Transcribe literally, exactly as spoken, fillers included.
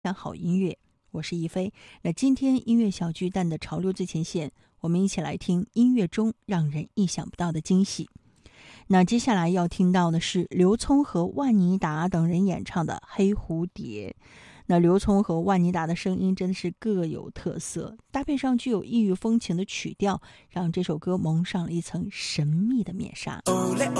享好音乐，我是一飞。那今天音乐小巨蛋的潮流最前线，我们一起来听音乐中让人意想不到的惊喜。那接下来要听到的是刘聪和万妮达等人演唱的《黑蝴蝶》。那刘聪和万妮达的声音真的是各有特色，搭配上具有异域风情的曲调，让这首歌蒙上了一层神秘的面纱。 哦嘞哦